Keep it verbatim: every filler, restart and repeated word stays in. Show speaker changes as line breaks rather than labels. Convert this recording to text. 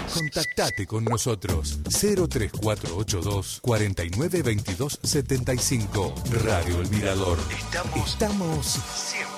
Contactate con nosotros cero tres cuatro ocho dos cuatro nueve dos dos siete cinco. Radio El Mirador. Estamos, Estamos siempre.